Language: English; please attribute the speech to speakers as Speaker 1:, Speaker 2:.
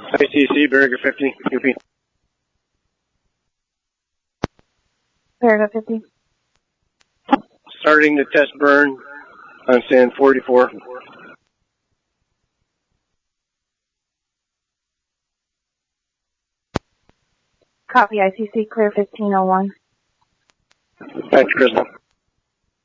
Speaker 1: ICC, Barrier 50, UP.
Speaker 2: Paragraph 50.
Speaker 1: Starting the test burn on stand 44.
Speaker 2: Copy ICC, clear 1501.
Speaker 1: Back to Crystal.